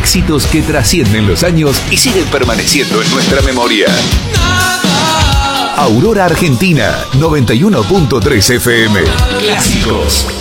Éxitos que trascienden los años y siguen permaneciendo en nuestra memoria. Aurora Argentina, 91.3 FM. Clásicos.